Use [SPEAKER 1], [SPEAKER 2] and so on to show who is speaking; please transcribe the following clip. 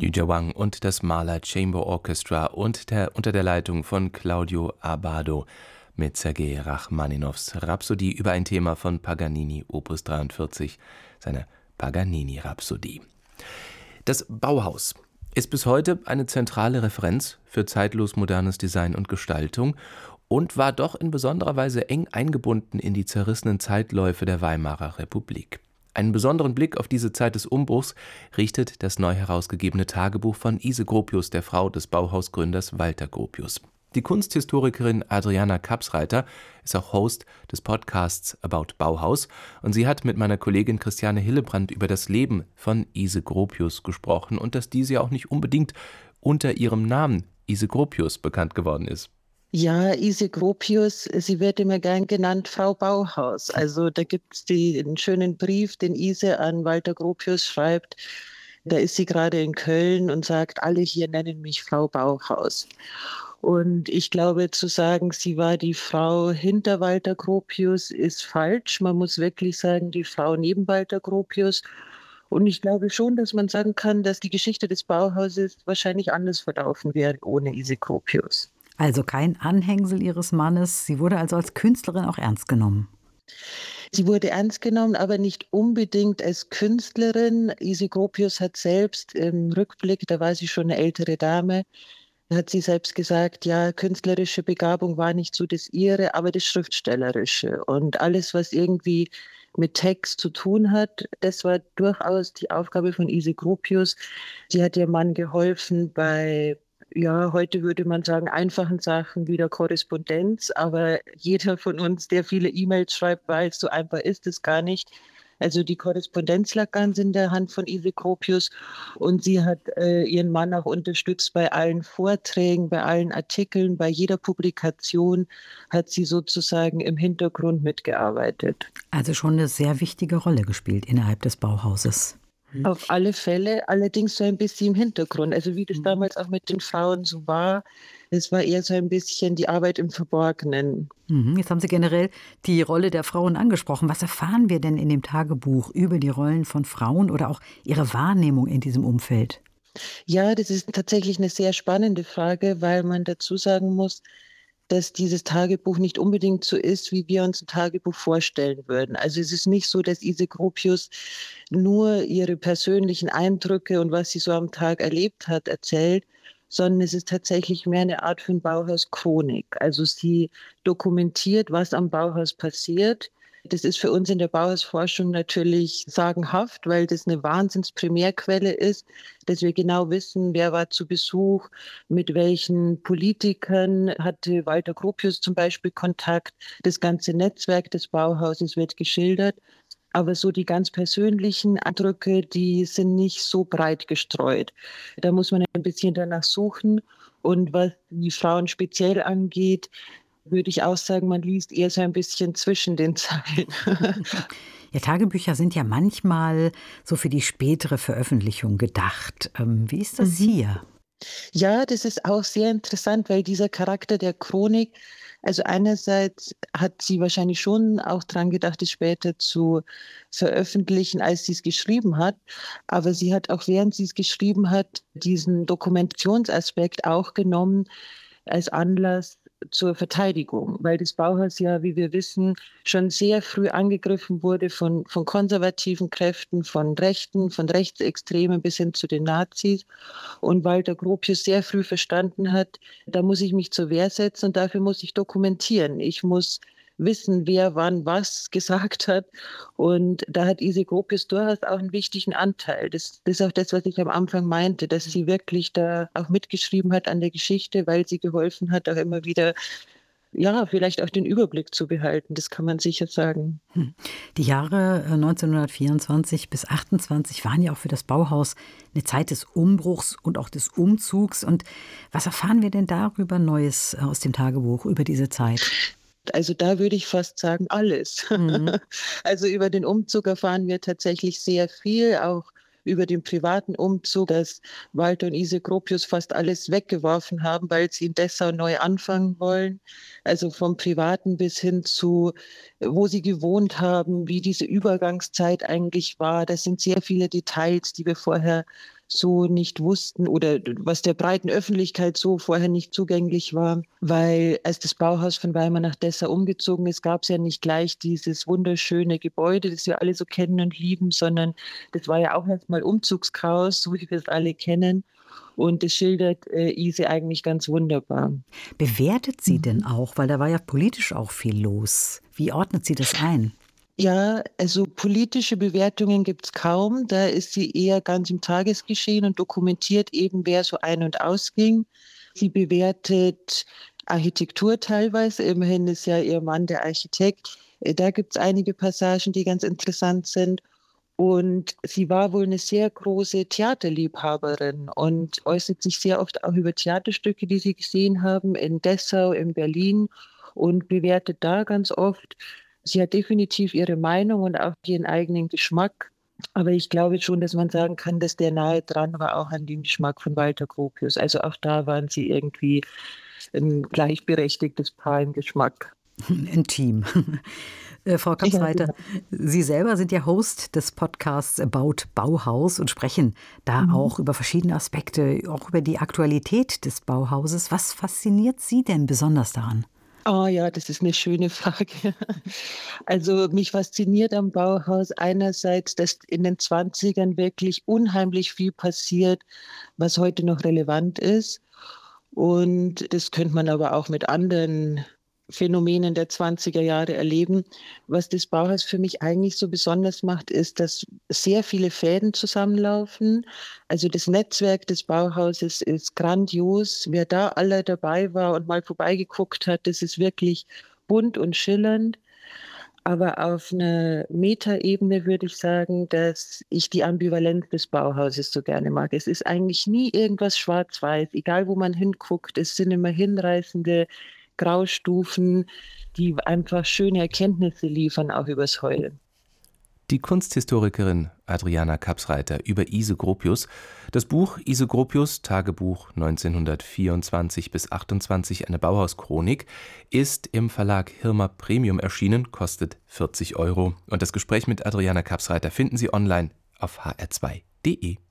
[SPEAKER 1] Yuja Wang und das Mahler Chamber Orchestra unter der Leitung von Claudio Abbado mit Sergei Rachmaninows Rhapsodie über ein Thema von Paganini, Opus 43, seine Paganini-Rhapsodie. Das Bauhaus ist bis heute eine zentrale Referenz für zeitlos modernes Design und Gestaltung und war doch in besonderer Weise eng eingebunden in die zerrissenen Zeitläufe der Weimarer Republik. Einen besonderen Blick auf diese Zeit des Umbruchs richtet das neu herausgegebene Tagebuch von Ise Gropius, der Frau des Bauhausgründers Walter Gropius. Die Kunsthistorikerin Adriana Kapsreiter ist auch Host des Podcasts About Bauhaus und sie hat mit meiner Kollegin Christiane Hillebrand über das Leben von Ise Gropius gesprochen und dass diese ja auch nicht unbedingt unter ihrem Namen Ise Gropius bekannt geworden ist.
[SPEAKER 2] Ja, Ise Gropius, sie wird immer gern genannt Frau Bauhaus. Also da gibt es den schönen Brief, den Ise an Walter Gropius schreibt. Da ist sie gerade in Köln und sagt, alle hier nennen mich Frau Bauhaus. Und ich glaube, zu sagen, sie war die Frau hinter Walter Gropius, ist falsch. Man muss wirklich sagen, die Frau neben Walter Gropius. Und ich glaube schon, dass man sagen kann, dass die Geschichte des Bauhauses wahrscheinlich anders verlaufen wäre ohne Ise Gropius.
[SPEAKER 3] Also kein Anhängsel ihres Mannes. Sie wurde also als Künstlerin auch ernst genommen.
[SPEAKER 2] Sie wurde ernst genommen, aber nicht unbedingt als Künstlerin. Ise Gropius hat selbst im Rückblick, da war sie schon eine ältere Dame, hat sie selbst gesagt, ja, künstlerische Begabung war nicht so das ihre, aber das Schriftstellerische. Und alles, was irgendwie mit Text zu tun hat, das war durchaus die Aufgabe von Ise Gropius. Sie hat ihrem Mann geholfen bei, ja, heute würde man sagen, einfachen Sachen wie der Korrespondenz, aber jeder von uns, der viele E-Mails schreibt, weiß, so einfach ist es gar nicht. Also die Korrespondenz lag ganz in der Hand von Ise Gropius und sie hat ihren Mann auch unterstützt bei allen Vorträgen, bei allen Artikeln, bei jeder Publikation hat sie sozusagen im Hintergrund mitgearbeitet.
[SPEAKER 3] Also schon eine sehr wichtige Rolle gespielt innerhalb des Bauhauses.
[SPEAKER 2] Auf alle Fälle, allerdings so ein bisschen im Hintergrund. Also wie das damals auch mit den Frauen so war, es war eher so ein bisschen die Arbeit im Verborgenen.
[SPEAKER 3] Jetzt haben Sie generell die Rolle der Frauen angesprochen. Was erfahren wir denn in dem Tagebuch über die Rollen von Frauen oder auch ihre Wahrnehmung in diesem Umfeld?
[SPEAKER 2] Ja, das ist tatsächlich eine sehr spannende Frage, weil man dazu sagen muss, dass dieses Tagebuch nicht unbedingt so ist, wie wir uns ein Tagebuch vorstellen würden. Also es ist nicht so, dass Ise Gropius nur ihre persönlichen Eindrücke und was sie so am Tag erlebt hat, erzählt, sondern es ist tatsächlich mehr eine Art von Bauhauschronik. Also sie dokumentiert, was am Bauhaus passiert. Das ist für uns in der Bauhausforschung natürlich sagenhaft, weil das eine Wahnsinns-Primärquelle ist, dass wir genau wissen, wer war zu Besuch, mit welchen Politikern hatte Walter Gropius zum Beispiel Kontakt. Das ganze Netzwerk des Bauhauses wird geschildert. Aber so die ganz persönlichen Eindrücke, die sind nicht so breit gestreut. Da muss man ein bisschen danach suchen. Und was die Frauen speziell angeht, würde ich auch sagen, man liest eher so ein bisschen zwischen den Zeilen.
[SPEAKER 3] Ja, Tagebücher sind ja manchmal so für die spätere Veröffentlichung gedacht. Wie ist das hier?
[SPEAKER 2] Ja, das ist auch sehr interessant, weil dieser Charakter der Chronik, also einerseits hat sie wahrscheinlich schon auch dran gedacht, es später zu veröffentlichen, als sie es geschrieben hat. Aber sie hat auch, während sie es geschrieben hat, diesen Dokumentationsaspekt auch genommen als Anlass zur Verteidigung, weil das Bauhaus ja, wie wir wissen, schon sehr früh angegriffen wurde von konservativen Kräften, von Rechten, von Rechtsextremen bis hin zu den Nazis. Und Walter Gropius sehr früh verstanden hat, da muss ich mich zur Wehr setzen und dafür muss ich dokumentieren. Ich muss wissen, wer wann was gesagt hat. Und da hat Ise Gropius durchaus auch einen wichtigen Anteil. Das ist auch das, was ich am Anfang meinte, dass sie wirklich da auch mitgeschrieben hat an der Geschichte, weil sie geholfen hat, auch immer wieder, ja, vielleicht auch den Überblick zu behalten. Das kann man sicher sagen.
[SPEAKER 3] Die Jahre 1924 bis 28 waren ja auch für das Bauhaus eine Zeit des Umbruchs und auch des Umzugs. Und was erfahren wir denn darüber Neues aus dem Tagebuch, über diese Zeit?
[SPEAKER 2] Also da würde ich fast sagen, alles. Also über den Umzug erfahren wir tatsächlich sehr viel, auch über den privaten Umzug, dass Walter und Ise Gropius fast alles weggeworfen haben, weil sie in Dessau neu anfangen wollen. Also vom Privaten bis hin zu wo sie gewohnt haben, wie diese Übergangszeit eigentlich war. Das sind sehr viele Details, die wir vorher so nicht wussten oder was der breiten Öffentlichkeit so vorher nicht zugänglich war, weil als das Bauhaus von Weimar nach Dessau umgezogen ist, gab es ja nicht gleich dieses wunderschöne Gebäude, das wir alle so kennen und lieben, sondern das war ja auch erstmal Umzugschaos, so wie wir es alle kennen. Und das schildert Ise eigentlich ganz wunderbar.
[SPEAKER 3] Bewertet sie denn auch, weil da war ja politisch auch viel los. Wie ordnet sie das ein?
[SPEAKER 2] Ja, also politische Bewertungen gibt es kaum. Da ist sie eher ganz im Tagesgeschehen und dokumentiert eben, wer so ein- und ausging. Sie bewertet Architektur teilweise. Immerhin ist ja ihr Mann der Architekt. Da gibt es einige Passagen, die ganz interessant sind. Und sie war wohl eine sehr große Theaterliebhaberin und äußert sich sehr oft auch über Theaterstücke, die sie gesehen haben, in Dessau, in Berlin, und bewertet da ganz oft. Sie hat definitiv ihre Meinung und auch ihren eigenen Geschmack. Aber ich glaube schon, dass man sagen kann, dass der nahe dran war auch an dem Geschmack von Walter Gropius. Also auch da waren sie irgendwie ein gleichberechtigtes Paar im Geschmack.
[SPEAKER 3] Intim. Frau Kapsreiter, Sie selber sind ja Host des Podcasts About Bauhaus und sprechen da auch über verschiedene Aspekte, auch über die Aktualität des Bauhauses. Was fasziniert Sie denn besonders daran?
[SPEAKER 2] Oh ja, das ist eine schöne Frage. Also mich fasziniert am Bauhaus einerseits, dass in den 20ern wirklich unheimlich viel passiert, was heute noch relevant ist. Und das könnte man aber auch mit anderen Phänomenen der 20er Jahre erleben. Was das Bauhaus für mich eigentlich so besonders macht, ist, dass sehr viele Fäden zusammenlaufen. Also das Netzwerk des Bauhauses ist grandios. Wer da alle dabei war und mal vorbeigeguckt hat, das ist wirklich bunt und schillernd. Aber auf einer Metaebene würde ich sagen, dass ich die Ambivalenz des Bauhauses so gerne mag. Es ist eigentlich nie irgendwas schwarz-weiß, egal wo man hinguckt. Es sind immer hinreißende Graustufen, die einfach schöne Erkenntnisse liefern, auch übers Heute.
[SPEAKER 1] Die Kunsthistorikerin Adriana Kapsreiter über Ise Gropius. Das Buch Ise Gropius, Tagebuch 1924 bis 28, eine Bauhauschronik, ist im Verlag Hirmer Premium erschienen, kostet 40 €. Und das Gespräch mit Adriana Kapsreiter finden Sie online auf hr2.de.